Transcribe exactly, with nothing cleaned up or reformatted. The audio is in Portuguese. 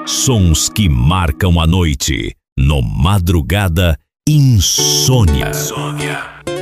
Sons que marcam a noite. No Madrugada Insônia.